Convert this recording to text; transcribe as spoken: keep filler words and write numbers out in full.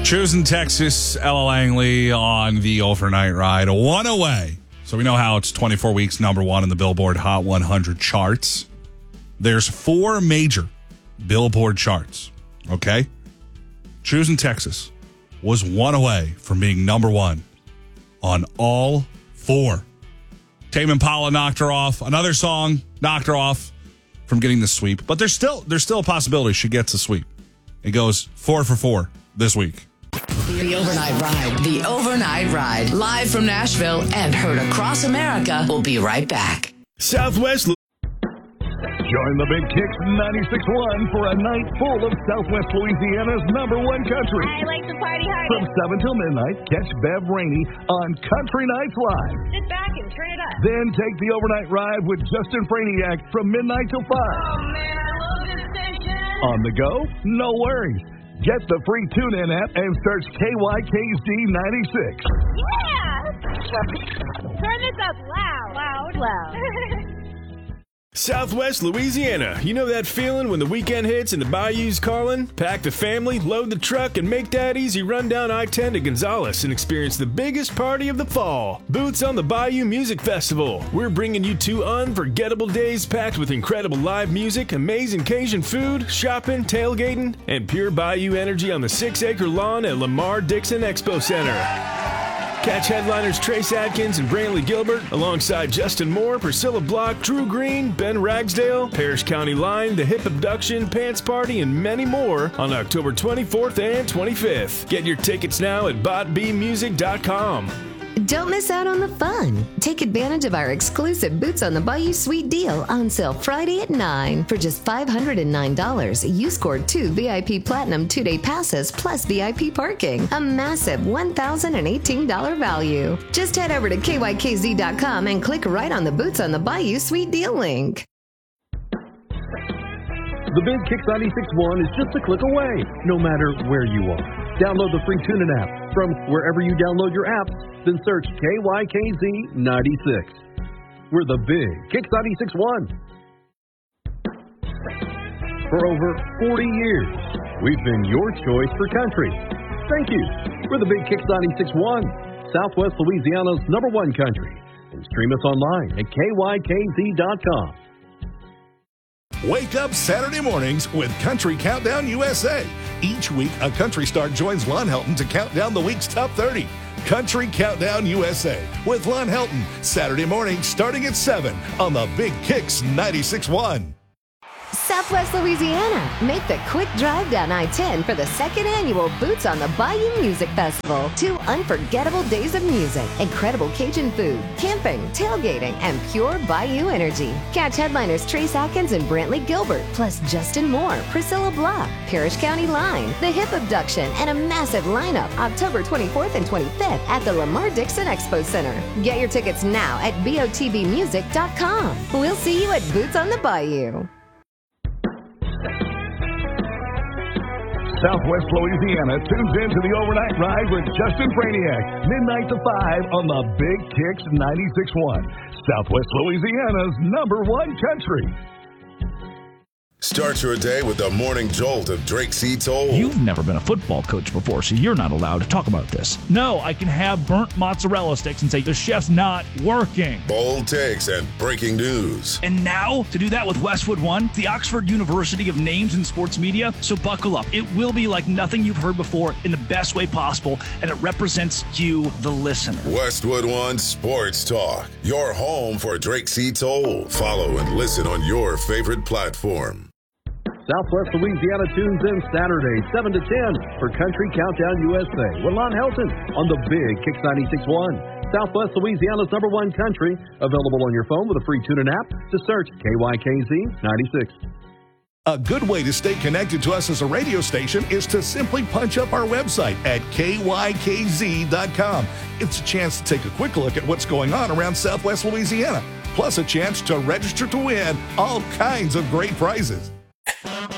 Choosing Texas, Ella Langley on the overnight ride. One away. So we know how it's twenty-four weeks number one in the Billboard Hot one hundred charts. There's four major Billboard charts, okay? Choosing Texas was one away from being number one on all four. Tame Impala knocked her off. Another song knocked her off from getting the sweep. But there's still there's still a possibility she gets a sweep. It goes four for four this week. The Overnight Ride. The Overnight Ride. Live from Nashville and heard across America. We'll be right back. Southwest. Join the Big Kicks ninety-six point one for a night full of Southwest Louisiana's number one country. I like to party hard. From seven till midnight, catch Bev Rainey on Country Nights Live. Sit back and turn it up. Then take the overnight ride with Justin Franiak from midnight till five. Oh, man, I love this station. On the go? No worries. Get the free TuneIn app and search K Y K Z ninety-six. Yeah! Turn this up loud. Loud. Loud. Southwest Louisiana. You know that feeling when the weekend hits and the bayou's calling? Pack the family, load the truck, and make that easy run down I ten to Gonzales and experience the biggest party of the fall. Boots on the Bayou Music Festival. We're bringing you two unforgettable days packed with incredible live music, amazing Cajun food, shopping, tailgating, and pure bayou energy on the six-acre lawn at Lamar Dixon Expo Center. Catch headliners Trace Adkins and Brantley Gilbert alongside Justin Moore, Priscilla Block, Drew Green, Ben Ragsdale, Parrish County Line, The Hip Abduction, Pants Party, and many more on October twenty-fourth and twenty-fifth. Get your tickets now at bot b music dot com. Don't miss out on the fun. Take advantage of our exclusive Boots on the Bayou Suite deal on sale Friday at nine. For just five hundred nine dollars, you scored two V I P Platinum two-day passes plus V I P parking. A massive one thousand eighteen dollars value. Just head over to K Y K Z dot com and click right on the Boots on the Bayou Suite deal link. The Big Kicks ninety-six point one is just a click away, no matter where you are. Download the free TuneIn app from wherever you download your apps, then search K Y K Z ninety-six. We're the Big Kicks ninety-six point one. For over forty years, we've been your choice for country. Thank you. We're the Big Kicks ninety-six point one, Southwest Louisiana's number one country. And stream us online at K Y K Z dot com. Wake up Saturday mornings with Country Countdown U S A. Each week, a country star joins Lon Helton to count down the week's top thirty. Country Countdown U S A with Lon Helton. Saturday morning starting at seven on the Big Kicks ninety-six point one. Southwest Louisiana, make the quick drive down I ten for the second annual Boots on the Bayou Music Festival. Two unforgettable days of music, incredible Cajun food, camping, tailgating, and pure Bayou energy. Catch headliners Trace Atkins and Brantley Gilbert, plus Justin Moore, Priscilla Block, Parrish County Line, The Hip Abduction, and a massive lineup October twenty-fourth and twenty-fifth at the Lamar Dixon Expo Center. Get your tickets now at B O T B music dot com. We'll see you at Boots on the Bayou. Southwest Louisiana tunes into the overnight ride with Justin Franiak, midnight to five on the Big Kicks ninety-six point one. Southwest Louisiana's number one country. Start your day with the morning jolt of Drake C. Toll. You've never been a football coach before, so you're not allowed to talk about this. No, I can have burnt mozzarella sticks and say the chef's not working. Bold takes and breaking news. And now, to do that with Westwood One, the Oxford University of Names in Sports Media, so buckle up. It will be like nothing you've heard before in the best way possible, and it represents you, the listener. Westwood One Sports Talk, your home for Drake C. Toll. Follow and listen on your favorite platform. Southwest Louisiana tunes in Saturday, seven to ten for Country Countdown U S A with Lon Helton on the Big Kicks ninety-six point one. Southwest Louisiana's number one country, available on your phone with a free TuneIn app to search K Y K Z ninety-six. A good way to stay connected to us as a radio station is to simply punch up our website at K Y K Z dot com. It's a chance to take a quick look at what's going on around Southwest Louisiana, plus a chance to register to win all kinds of great prizes.